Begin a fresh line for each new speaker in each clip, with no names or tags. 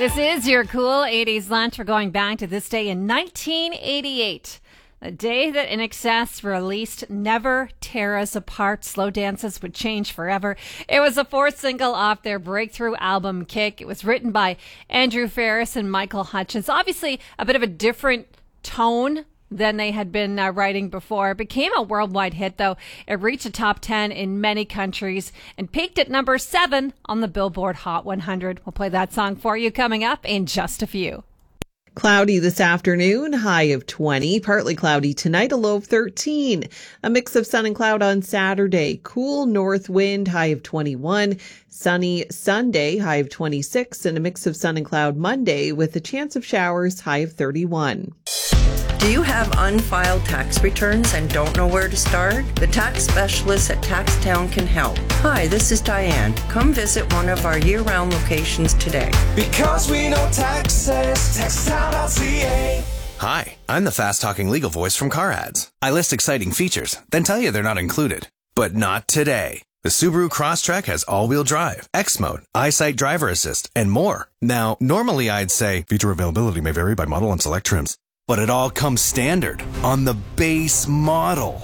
This is your cool 80s lunch. We're going back to this day in 1988. The day that INXS released Never Tear Us Apart, Slow Dances Would Change Forever. It was the fourth single off their breakthrough album, Kick. It was written by Andrew Ferris and Michael Hutchence. Obviously, a bit of a different tone than they had been writing before. It became a worldwide hit, though. It reached a top 10 in many countries and peaked at number 7 on the Billboard Hot 100. We'll play that song for you coming up in just a few.
Cloudy this afternoon, high of 20. Partly cloudy tonight, a low of 13. A mix of sun and cloud on Saturday. Cool north wind, high of 21. Sunny Sunday, high of 26. And a mix of sun and cloud Monday with a chance of showers, high of 31.
Do you have unfiled tax returns and don't know where to start? The tax specialists at TaxTown can help. Hi, this is Diane. Come visit one of our year-round locations today.
Because we know taxes, TaxTown.ca.
Hi, I'm the fast-talking legal voice from Car Ads. I list exciting features, then tell you they're not included. But not today. The Subaru Crosstrek has all-wheel drive, X-Mode, EyeSight driver assist, and more. Now, normally I'd say feature availability may vary by model and select trims. But it all comes standard on the base model.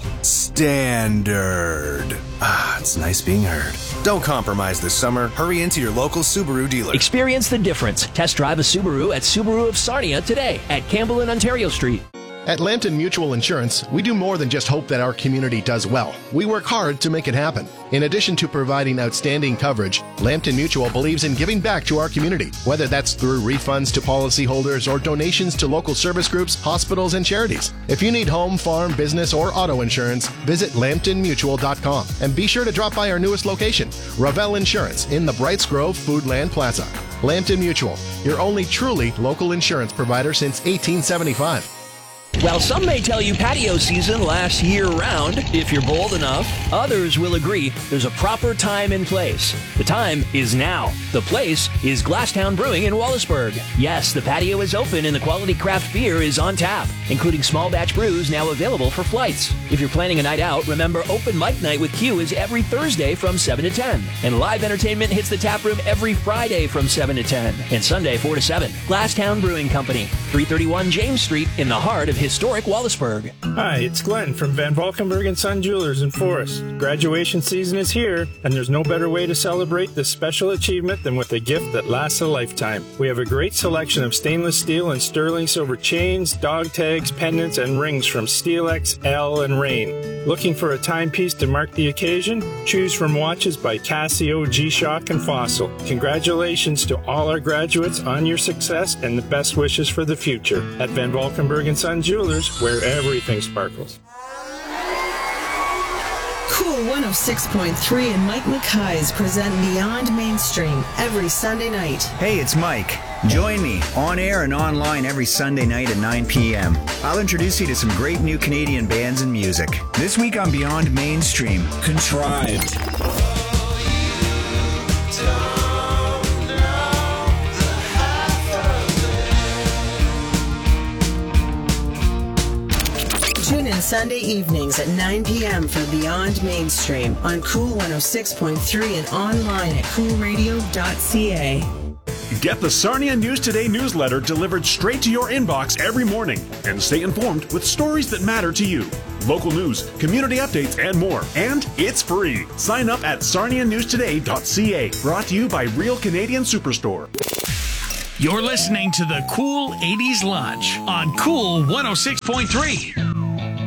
Standard. It's nice being heard. Don't compromise this summer. Hurry into your local Subaru dealer.
Experience the difference. Test drive a Subaru at Subaru of Sarnia today at Campbell and Ontario Street.
At Lambton Mutual Insurance, we do more than just hope that our community does well. We work hard to make it happen. In addition to providing outstanding coverage, Lambton Mutual believes in giving back to our community, whether that's through refunds to policyholders or donations to local service groups, hospitals, and charities. If you need home, farm, business, or auto insurance, visit lambtonmutual.com and be sure to drop by our newest location, Ravel Insurance, in the Brights Grove Foodland Plaza. Lambton Mutual, your only truly local insurance provider since 1875.
While some may tell you patio season lasts year-round, if you're bold enough, others will agree there's a proper time and place. The time is now. The place is Glasstown Brewing in Wallaceburg. Yes, the patio is open and the quality craft beer is on tap, including small batch brews now available for flights. If you're planning a night out, remember Open Mic Night with Q is every Thursday from 7 to 10. And live entertainment hits the tap room every Friday from 7 to 10. And Sunday 4 to 7. Glasstown Brewing Company, 331 James Street in the heart of historic Wallaceburg.
Hi, it's Glenn from Van Valkenburg & Son Jewelers in Forest. Graduation season is here, and there's no better way to celebrate this special achievement than with a gift that lasts a lifetime. We have a great selection of stainless steel and sterling silver chains, dog tags, pendants, and rings from Steelex, Elle, and Rain. Looking for a timepiece to mark the occasion? Choose from watches by Casio, G-Shock, and Fossil. Congratulations to all our graduates on your success and the best wishes for the future. At Van Valkenburg & Son Jewelers, where everything sparkles.
Cool 106.3 and Mike McKay's present Beyond Mainstream every Sunday night.
Hey, it's Mike. Join me on air and online every Sunday night at 9 p.m. I'll introduce you to some great new Canadian bands and music. This week on Beyond Mainstream, Contrived.
Tune in Sunday evenings at 9 p.m. for Beyond Mainstream on Cool 106.3 and online at coolradio.ca.
Get the Sarnia News Today newsletter delivered straight to your inbox every morning and stay informed with stories that matter to you. Local news, community updates, and more. And it's free. Sign up at sarnianewstoday.ca. Brought to you by Real Canadian Superstore.
You're listening to the Cool 80s Lunch on Cool 106.3.